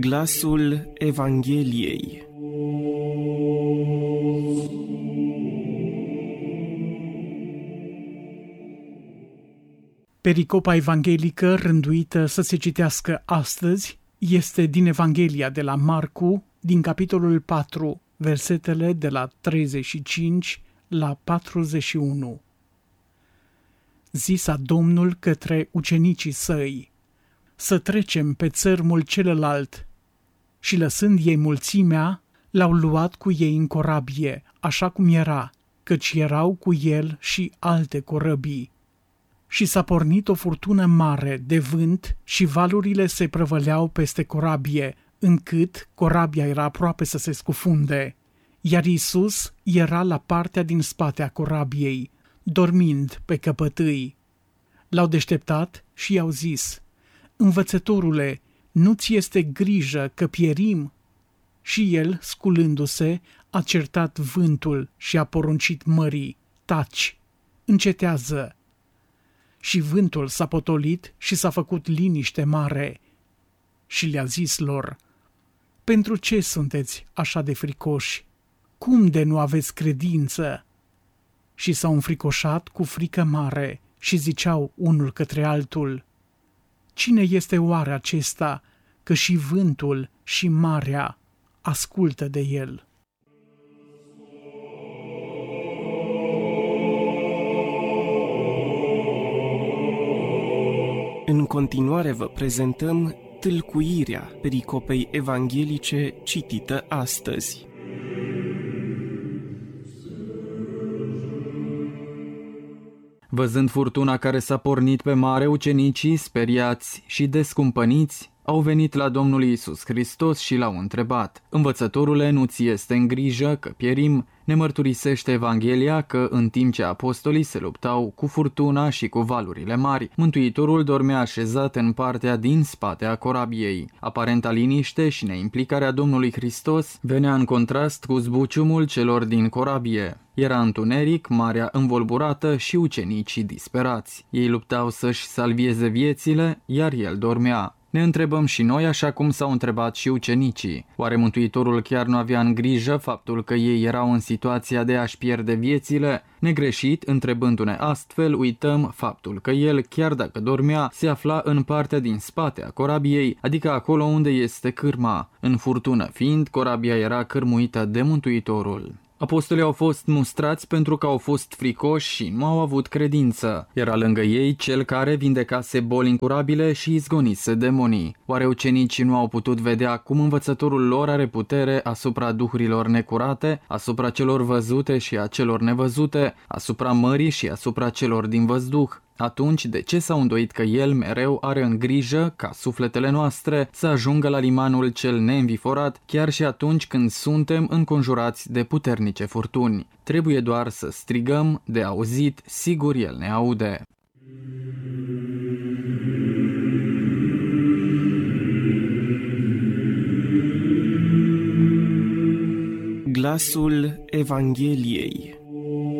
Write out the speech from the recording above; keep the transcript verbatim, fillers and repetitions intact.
Glasul Evangheliei. Pericopa evanghelică rânduită să se citească astăzi este din Evanghelia de la Marcu, din capitolul patru, versetele de la treizeci și cinci la patruzeci și unu. Zisa Domnul către ucenicii săi: să trecem pe țărmul celălalt. Și lăsând ei mulțimea, l-au luat cu ei în corabie, așa cum era, căci erau cu el și alte corăbii. Și s-a pornit o furtună mare de vânt și valurile se prăvăleau peste corabie, încât corabia era aproape să se scufunde. Iar Iisus era la partea din spate a corabiei, dormind pe căpătâi. L-au deșteptat și i-au zis: Învățătorule, nu-ți este grijă că pierim? Și el, sculându-se, a certat vântul și a poruncit mării: taci, încetează. Și vântul s-a potolit și s-a făcut liniște mare. Și le-a zis lor: pentru ce sunteți așa de fricoși? Cum de nu aveți credință? Și s-au înfricoșat cu frică mare și ziceau unul către altul: cine este oare acesta, că și vântul și marea ascultă de el? În continuare vă prezentăm tâlcuirea pericopei evanghelice citită astăzi. Văzând furtuna care s-a pornit pe mare, ucenicii, speriați și descumpăniți, au venit la Domnul Iisus Hristos și l-au întrebat: Învățătorule, nu ți este în grijă că pierim? Ne mărturisește Evanghelia că în timp ce apostolii se luptau cu furtuna și cu valurile mari, Mântuitorul dormea așezat în partea din spate a corabiei. Aparenta liniște și neimplicarea Domnului Hristos venea în contrast cu zbuciumul celor din corabie. Era întuneric, marea învolburată și ucenicii disperați. Ei luptau să-și salvieze viețile, iar el dormea. Ne întrebăm și noi, așa cum s-au întrebat și ucenicii: oare Mântuitorul chiar nu avea în grijă faptul că ei erau în situația de a-și pierde viețile? Negreșit, întrebându-ne astfel, uităm faptul că el, chiar dacă dormea, se afla în partea din spate a corabiei, adică acolo unde este cârma. În furtună fiind, corabia era cârmuită de Mântuitorul. Apostolii au fost mustrați pentru că au fost fricoși și nu au avut credință. Era lângă ei cel care vindecase boli incurabile și izgonise demonii. Oare ucenicii nu au putut vedea cum învățătorul lor are putere asupra duhurilor necurate, asupra celor văzute și a celor nevăzute, asupra mării și asupra celor din văzduh? Atunci, de ce s-au îndoit că el mereu are în grijă ca sufletele noastre să ajungă la limanul cel neînviforat, chiar și atunci când suntem înconjurați de puternice furtuni? Trebuie doar să strigăm, de auzit, sigur el ne aude. Glasul Evangheliei.